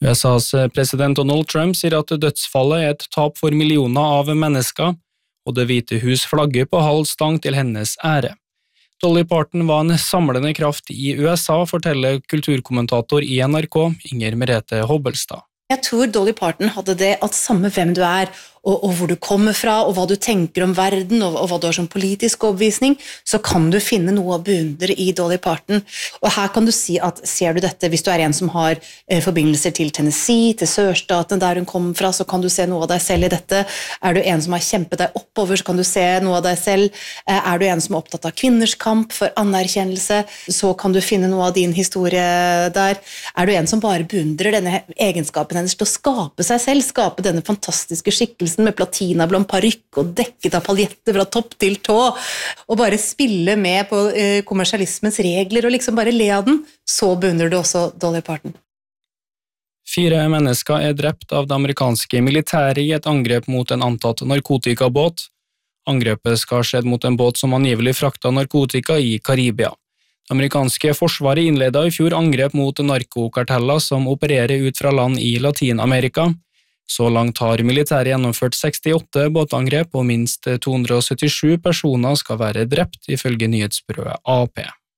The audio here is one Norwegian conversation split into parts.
USAs president Donald Trump sier at dødsfallet er et tap for millioner av mennesker, og Det hvite hus flagger på halv stang til hennes ære. Dolly Parton var en samlende kraft i USA, forteller kulturkommentator i NRK, Inger Merete Hobbelstad. Jeg tror Dolly Parton hadde det at samme hvem du er, og hvor du kommer fra, og hva du tenker om verden, og hva du har som politisk overbevisning, så kan du finne noe å beundre i Dolly Parton. Og her kan du si at, ser du dette, hvis du er en som har forbindelser til Tennessee, til sørstaten der hun kommer fra, så kan du se noe av deg selv i dette. Er du en som har kjempet deg oppover, så kan du se noe av deg selv. Er du en som er opptatt av kvinners kamp for anerkjennelse, så kan du finne noe av din historie der. Er du en som bare beundrer denne egenskapen hennes til å skape seg selv, skape denne fantastiske skikkelsen med platinablond parykk og dekket av paljetter fra topp til tå, og bare spille med på kommersialismens regler og liksom bare le av den, så beundrer du også Dolly Parton. 4 mennesker er drept av det amerikanske militæret i et angrep mot en antatt narkotikabåt. Angrepet skal ha skjedd mot en båt som angivelig frakta narkotika i Karibia. Det amerikanske forsvaret innledet i fjor angrep mot narkokarteller som opererer ut fra land i Latinamerika. Så langt har militæret gjennomført 68 båtangrep, og minst 277 personer skal være drept, ifølge nyhetsbyrået AP.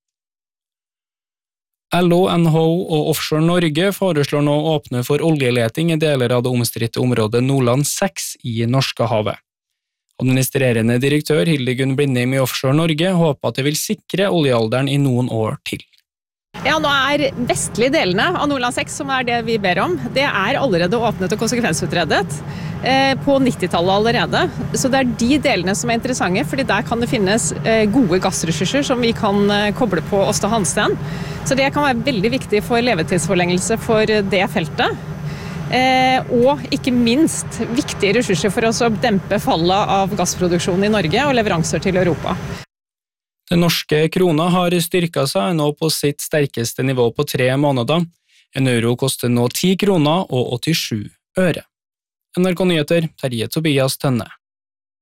LO, NHO og Offshore Norge foreslår nå å åpne for oljeleting i deler av det omstridte området Nordland 6 i Norskehavet. Administrerende direktør Hildegunn Blindheim i Offshore Norge håper at det vil sikre oljealderen i noen år til. Ja, nå er vestlige delene av Nordland 6, som er det vi ber om, det er allerede åpnet og konsekvensutredet på 90-tallet allerede. Så det er de delene som er interessante, fordi der kan det finnes gode gassressurser som vi kan koble på Aasta Hansteen. Så det kan være veldig viktig for levetidsforlengelse for det feltet. Og ikke minst viktige ressurser for oss å dempe fallet av gassproduksjon i Norge og leveranser til Europa. Den norske krona har styrket seg nå på sitt sterkeste nivå på 3 måneder. En euro koster nå 10 kroner og 87 øre. NRK Nyheter, Terje Tobias Tønne.